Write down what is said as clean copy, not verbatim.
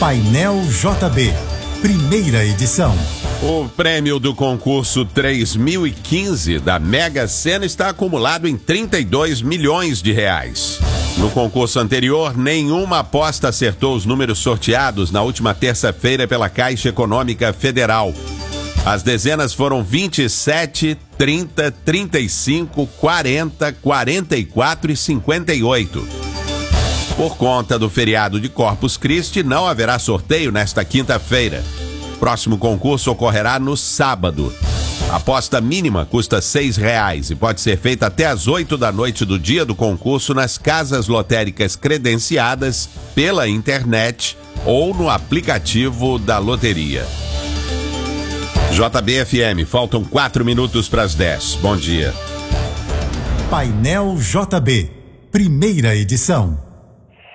Painel JB, primeira edição. O prêmio do concurso 3015 da Mega Sena está acumulado em 32 milhões de reais. No concurso anterior, nenhuma aposta acertou os números sorteados na última terça-feira pela Caixa Econômica Federal. As dezenas foram 27, 30, 35, 40, 44 e 58. Por conta do feriado de Corpus Christi, não haverá sorteio nesta quinta-feira. O próximo concurso ocorrerá no sábado. A aposta mínima custa R$6 e pode ser feita até às 8 da noite do dia do concurso nas casas lotéricas credenciadas pela internet ou no aplicativo da loteria. JB-FM, faltam 4 minutos para as 10. Bom dia. Painel JB, primeira edição.